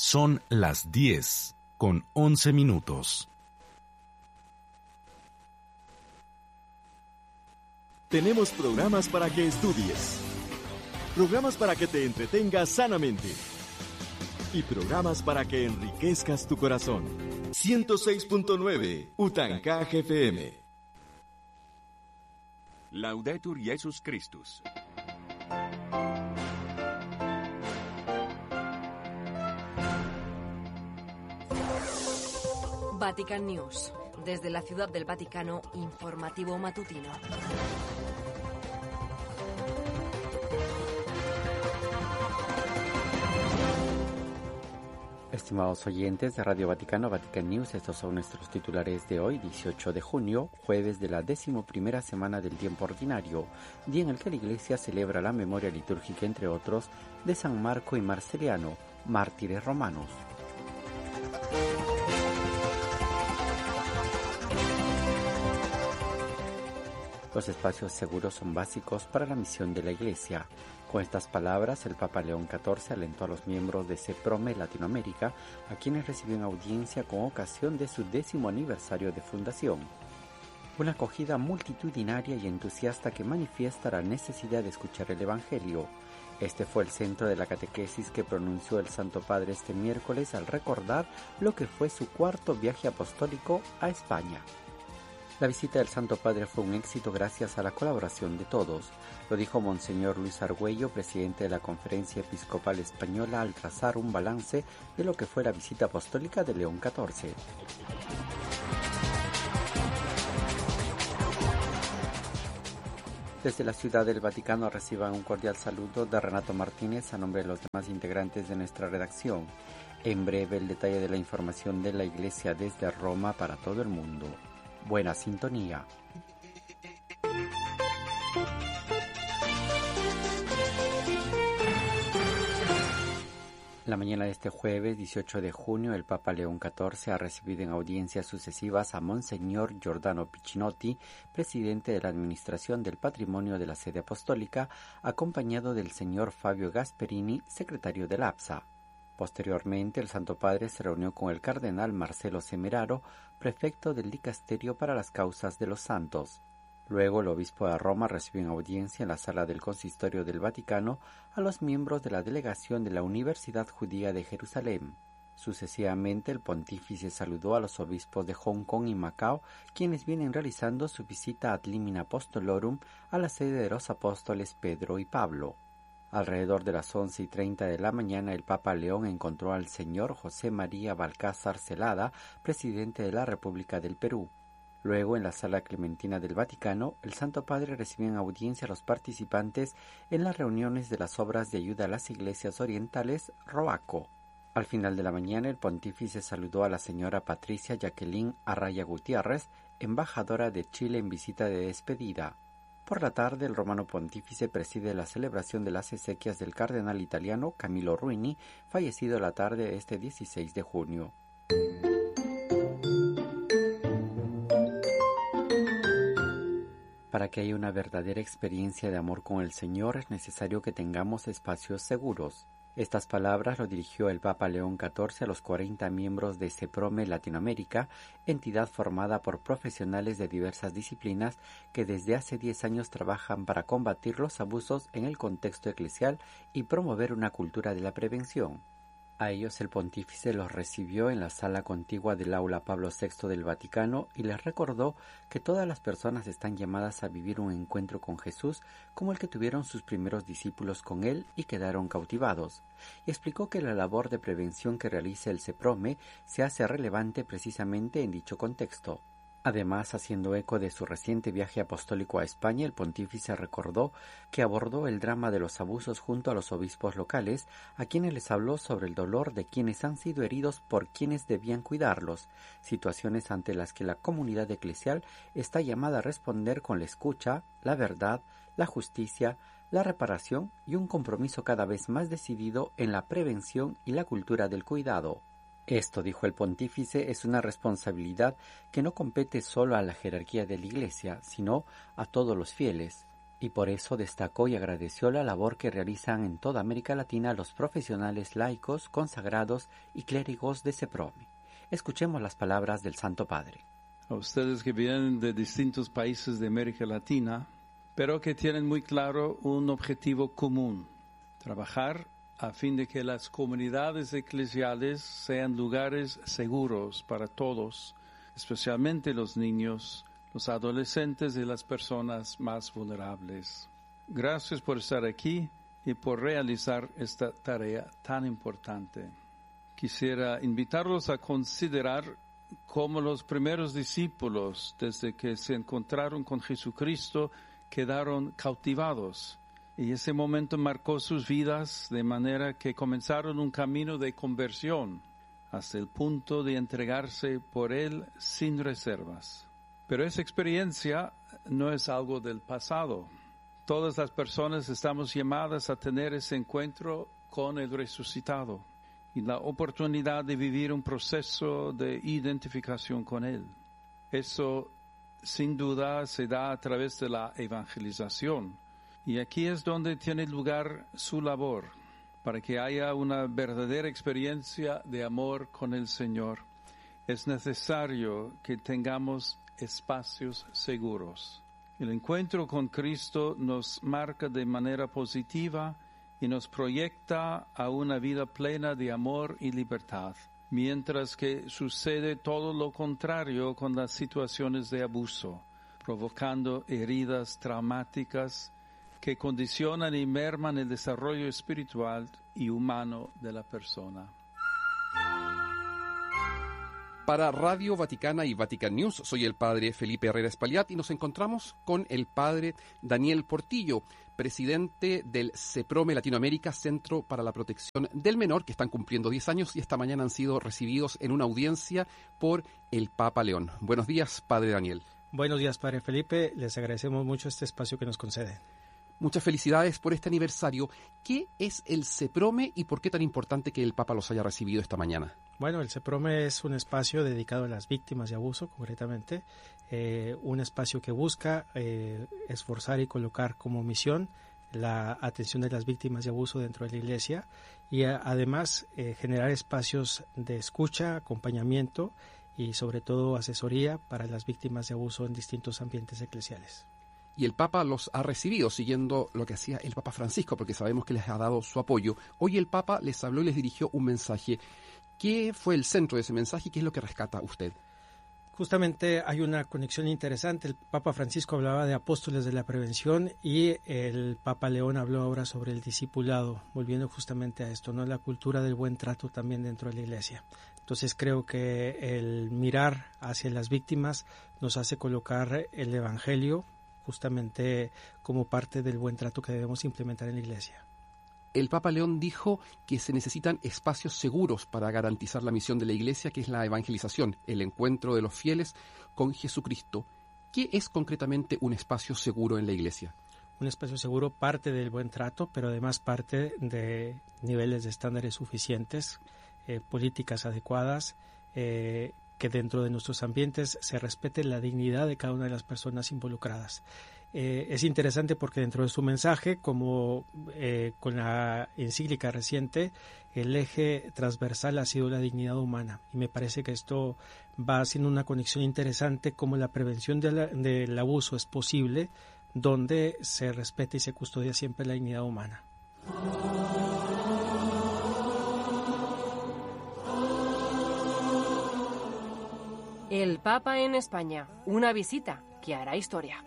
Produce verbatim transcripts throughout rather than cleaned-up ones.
Son las diez con once minutos. Tenemos programas para que estudies, programas para que te entretengas sanamente y programas para que enriquezcas tu corazón. ciento seis punto nueve Utancaj F M. Laudetur Jesus Christus. Vatican News. Desde la Ciudad del Vaticano, informativo matutino. Estimados oyentes de Radio Vaticano, Vatican News, estos son nuestros titulares de hoy, dieciocho de junio, jueves de la decimoprimera semana del tiempo ordinario, día en el que la Iglesia celebra la memoria litúrgica, entre otros, de San Marco y Marceliano, mártires romanos. Los espacios seguros son básicos para la misión de la Iglesia. Con estas palabras, el Papa León catorce alentó a los miembros de CEPROME Latinoamérica, a quienes recibió en audiencia con ocasión de su décimo aniversario de fundación. Una acogida multitudinaria y entusiasta que manifiesta la necesidad de escuchar el Evangelio. Este fue el centro de la catequesis que pronunció el Santo Padre este miércoles al recordar lo que fue su cuarto viaje apostólico a España. La visita del Santo Padre fue un éxito gracias a la colaboración de todos, lo dijo Monseñor Luis Argüello, presidente de la Conferencia Episcopal Española, al trazar un balance de lo que fue la visita apostólica de León catorce. Desde la Ciudad del Vaticano reciban un cordial saludo de Renato Martínez a nombre de los demás integrantes de nuestra redacción. En breve el detalle de la información de la Iglesia desde Roma para todo el mundo. Buena sintonía. La mañana de este jueves, dieciocho de junio, el Papa León catorce ha recibido en audiencias sucesivas a Monseñor Giordano Piccinotti, presidente de la Administración del Patrimonio de la Sede Apostólica, acompañado del señor Fabio Gasperini, secretario del A P S A. Posteriormente, el Santo Padre se reunió con el cardenal Marcelo Semeraro, prefecto del Dicasterio para las Causas de los Santos. Luego, el obispo de Roma recibió en audiencia en la sala del Consistorio del Vaticano a los miembros de la delegación de la Universidad Judía de Jerusalén. Sucesivamente, el pontífice saludó a los obispos de Hong Kong y Macao, quienes vienen realizando su visita ad limina apostolorum a la sede de los apóstoles Pedro y Pablo. Alrededor de las once y treinta de la mañana, el Papa León encontró al señor José María Balcázar Celada, presidente de la República del Perú. Luego, en la Sala Clementina del Vaticano, el Santo Padre recibió en audiencia a los participantes en las reuniones de las obras de ayuda a las iglesias orientales ROACO. Al final de la mañana, el pontífice saludó a la señora Patricia Jacqueline Arraya Gutiérrez, embajadora de Chile en visita de despedida. Por la tarde, el romano pontífice preside la celebración de las exequias del cardenal italiano Camillo Ruini, fallecido la tarde de este dieciséis de junio. Para que haya una verdadera experiencia de amor con el Señor, es necesario que tengamos espacios seguros. Estas palabras lo dirigió el Papa León catorce a los cuarenta miembros de CEPROME Latinoamérica, entidad formada por profesionales de diversas disciplinas que desde hace diez años trabajan para combatir los abusos en el contexto eclesial y promover una cultura de la prevención. A ellos el pontífice los recibió en la sala contigua del aula Pablo sexto del Vaticano y les recordó que todas las personas están llamadas a vivir un encuentro con Jesús como el que tuvieron sus primeros discípulos con él y quedaron cautivados, y explicó que la labor de prevención que realiza el CEPROME se hace relevante precisamente en dicho contexto. Además, haciendo eco de su reciente viaje apostólico a España, el pontífice recordó que abordó el drama de los abusos junto a los obispos locales, a quienes les habló sobre el dolor de quienes han sido heridos por quienes debían cuidarlos, situaciones ante las que la comunidad eclesial está llamada a responder con la escucha, la verdad, la justicia, la reparación y un compromiso cada vez más decidido en la prevención y la cultura del cuidado. Esto, dijo el pontífice, es una responsabilidad que no compete solo a la jerarquía de la Iglesia, sino a todos los fieles. Y por eso destacó y agradeció la labor que realizan en toda América Latina los profesionales laicos, consagrados y clérigos de CEPROME. Escuchemos las palabras del Santo Padre. A ustedes que vienen de distintos países de América Latina, pero que tienen muy claro un objetivo común: trabajar a fin de que las comunidades eclesiales sean lugares seguros para todos, especialmente los niños, los adolescentes y las personas más vulnerables. Gracias por estar aquí y por realizar esta tarea tan importante. Quisiera invitarlos a considerar cómo los primeros discípulos, desde que se encontraron con Jesucristo, quedaron cautivados. Y ese momento marcó sus vidas de manera que comenzaron un camino de conversión hasta el punto de entregarse por Él sin reservas. Pero esa experiencia no es algo del pasado. Todas las personas estamos llamadas a tener ese encuentro con el resucitado y la oportunidad de vivir un proceso de identificación con Él. Eso, sin duda, se da a través de la evangelización. Y aquí es donde tiene lugar su labor, para que haya una verdadera experiencia de amor con el Señor. Es necesario que tengamos espacios seguros. El encuentro con Cristo nos marca de manera positiva y nos proyecta a una vida plena de amor y libertad, mientras que sucede todo lo contrario con las situaciones de abuso, provocando heridas traumáticas que condicionan y merman el desarrollo espiritual y humano de la persona. Para Radio Vaticana y Vatican News, soy el padre Felipe Herrera Espaillat y nos encontramos con el padre Daniel Portillo, presidente del CEPROME Latinoamérica, Centro para la Protección del Menor, que están cumpliendo diez años y esta mañana han sido recibidos en una audiencia por el Papa León. Buenos días, padre Daniel. Buenos días, padre Felipe. Les agradecemos mucho este espacio que nos conceden. Muchas felicidades por este aniversario. ¿Qué es el CEPROME y por qué tan importante que el Papa los haya recibido esta mañana? Bueno, el CEPROME es un espacio dedicado a las víctimas de abuso, concretamente, eh, un espacio que busca eh, esforzar y colocar como misión la atención de las víctimas de abuso dentro de la Iglesia y a, además eh, generar espacios de escucha, acompañamiento y sobre todo asesoría para las víctimas de abuso en distintos ambientes eclesiales. Y el Papa los ha recibido siguiendo lo que hacía el Papa Francisco, porque sabemos que les ha dado su apoyo. Hoy el Papa les habló y les dirigió un mensaje. ¿Qué fue el centro de ese mensaje y qué es lo que rescata usted? Justamente hay una conexión interesante. El Papa Francisco hablaba de apóstoles de la prevención y el Papa León habló ahora sobre el discipulado, volviendo justamente a esto, ¿no? La cultura del buen trato también dentro de la Iglesia. Entonces creo que el mirar hacia las víctimas nos hace colocar el Evangelio justamente como parte del buen trato que debemos implementar en la Iglesia. El Papa León dijo que se necesitan espacios seguros para garantizar la misión de la Iglesia, que es la evangelización, el encuentro de los fieles con Jesucristo. ¿Qué es concretamente un espacio seguro en la Iglesia? Un espacio seguro parte del buen trato, pero además parte de niveles de estándares suficientes, eh, políticas adecuadas, eh, que dentro de nuestros ambientes se respete la dignidad de cada una de las personas involucradas. Eh, es interesante porque dentro de su mensaje, como eh, con la encíclica reciente, el eje transversal ha sido la dignidad humana y me parece que esto va haciendo una conexión interesante como la prevención de la, del abuso es posible donde se respete y se custodia siempre la dignidad humana. El Papa en España, una visita que hará historia.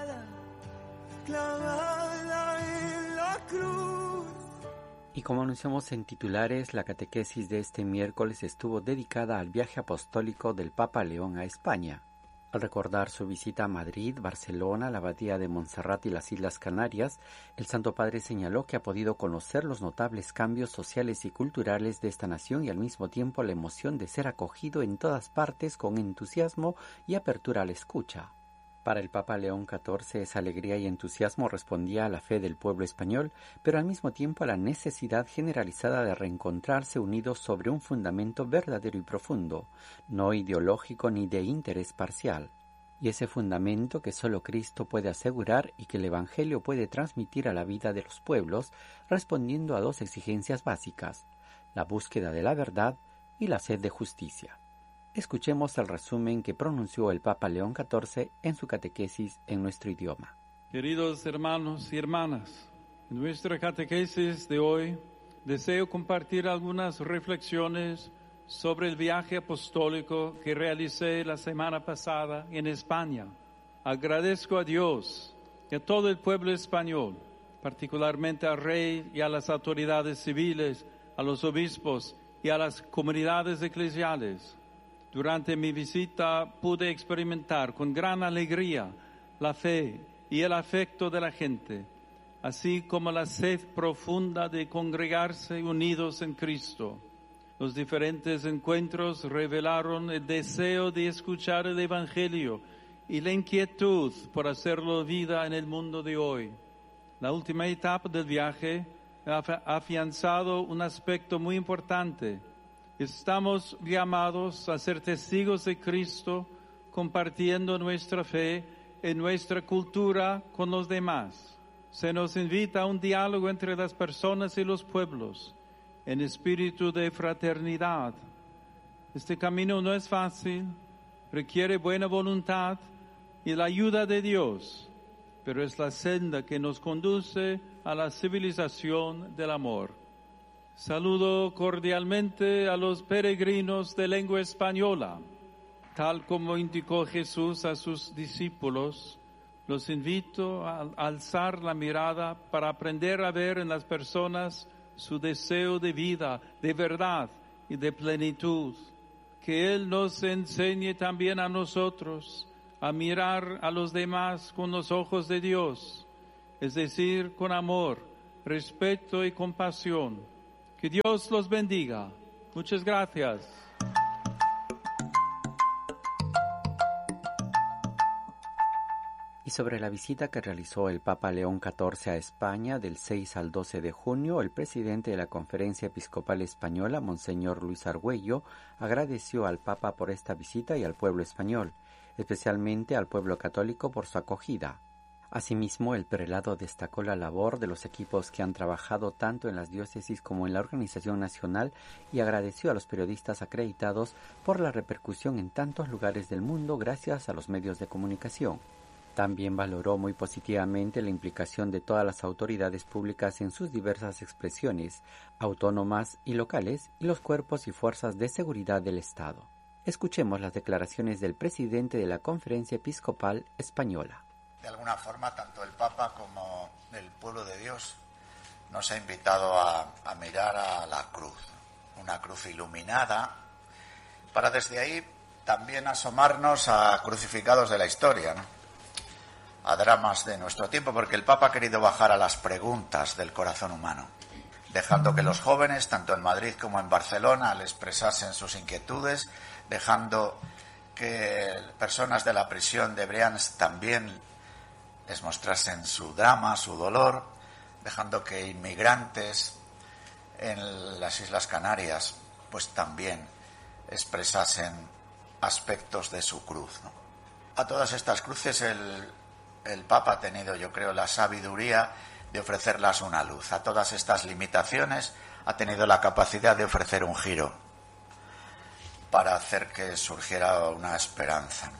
Y como anunciamos en titulares, la catequesis de este miércoles estuvo dedicada al viaje apostólico del Papa León a España. Al recordar su visita a Madrid, Barcelona, la Abadía de Montserrat y las Islas Canarias, el Santo Padre señaló que ha podido conocer los notables cambios sociales y culturales de esta nación y al mismo tiempo la emoción de ser acogido en todas partes con entusiasmo y apertura a la escucha. Para el Papa León catorce, esa alegría y entusiasmo respondía a la fe del pueblo español, pero al mismo tiempo a la necesidad generalizada de reencontrarse unidos sobre un fundamento verdadero y profundo, no ideológico ni de interés parcial. y ese fundamento que solo Cristo puede asegurar y que el Evangelio puede transmitir a la vida de los pueblos, respondiendo a dos exigencias básicas: la búsqueda de la verdad y la sed de justicia. Escuchemos el resumen que pronunció el Papa León catorce en su catequesis en nuestro idioma. Queridos hermanos y hermanas, en nuestra catequesis de hoy deseo compartir algunas reflexiones sobre el viaje apostólico que realicé la semana pasada en España. Agradezco a Dios y a todo el pueblo español, particularmente al rey y a las autoridades civiles, a los obispos y a las comunidades eclesiales. Durante mi visita pude experimentar con gran alegría la fe y el afecto de la gente, así como la sed profunda de congregarse unidos en Cristo. Los diferentes encuentros revelaron el deseo de escuchar el Evangelio y la inquietud por hacerlo vida en el mundo de hoy. La última etapa del viaje ha afianzado un aspecto muy importante. Estamos llamados a ser testigos de Cristo, compartiendo nuestra fe en nuestra cultura con los demás. Se nos invita a un diálogo entre las personas y los pueblos, en espíritu de fraternidad. Este camino no es fácil, requiere buena voluntad y la ayuda de Dios, pero es la senda que nos conduce a la civilización del amor. Saludo cordialmente a los peregrinos de lengua española. Tal como indicó Jesús a sus discípulos, los invito a alzar la mirada para aprender a ver en las personas su deseo de vida, de verdad y de plenitud. Que Él nos enseñe también a nosotros a mirar a los demás con los ojos de Dios, es decir, con amor, respeto y compasión. Que Dios los bendiga. Muchas gracias. Y sobre la visita que realizó el Papa León catorce a España del seis al doce de junio, el presidente de la Conferencia Episcopal Española, Monseñor Luis Argüello, agradeció al Papa por esta visita y al pueblo español, especialmente al pueblo católico por su acogida. Asimismo, el prelado destacó la labor de los equipos que han trabajado tanto en las diócesis como en la organización nacional y agradeció a los periodistas acreditados por la repercusión en tantos lugares del mundo gracias a los medios de comunicación. También valoró muy positivamente la implicación de todas las autoridades públicas en sus diversas expresiones, autónomas y locales, y los cuerpos y fuerzas de seguridad del Estado. Escuchemos las declaraciones del presidente de la Conferencia Episcopal Española. De alguna forma, tanto el Papa como el pueblo de Dios nos ha invitado a, a mirar a la cruz, una cruz iluminada, para desde ahí también asomarnos a crucificados de la historia, ¿no? A dramas de nuestro tiempo, porque el Papa ha querido bajar a las preguntas del corazón humano, dejando que los jóvenes, tanto en Madrid como en Barcelona, le expresasen sus inquietudes, dejando que personas de la prisión de Brians también les mostrasen su drama, su dolor, dejando que inmigrantes en las Islas Canarias pues también expresasen aspectos de su cruz, ¿no? A todas estas cruces el, el Papa ha tenido, yo creo, la sabiduría de ofrecerlas una luz. A todas estas limitaciones ha tenido la capacidad de ofrecer un giro para hacer que surgiera una esperanza.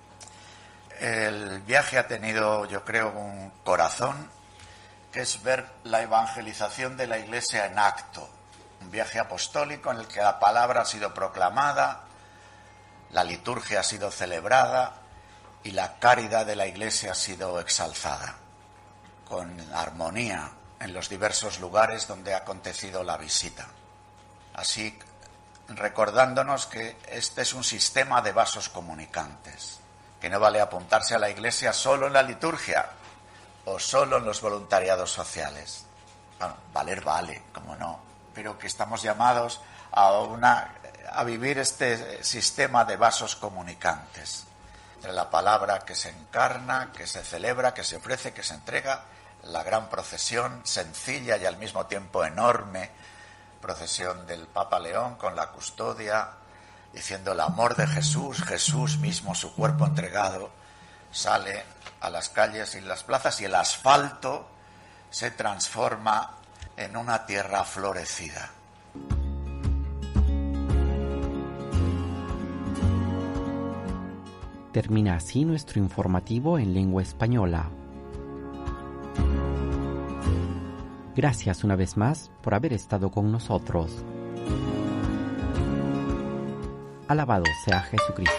El viaje ha tenido, yo creo, un corazón, que es ver la evangelización de la Iglesia en acto. Un viaje apostólico en el que la palabra ha sido proclamada, la liturgia ha sido celebrada y la caridad de la Iglesia ha sido exalzada, con armonía en los diversos lugares donde ha acontecido la visita. Así, recordándonos que este es un sistema de vasos comunicantes, que no vale apuntarse a la Iglesia solo en la liturgia o solo en los voluntariados sociales. Bueno, valer vale, como no, pero que estamos llamados a, una, a vivir este sistema de vasos comunicantes, entre la palabra que se encarna, que se celebra, que se ofrece, que se entrega, la gran procesión sencilla y al mismo tiempo enorme, procesión del Papa León con la custodia, diciendo el amor de Jesús, Jesús mismo, su cuerpo entregado, sale a las calles y las plazas y el asfalto se transforma en una tierra florecida. Termina así nuestro informativo en lengua española. Gracias una vez más por haber estado con nosotros. Alabado sea Jesucristo.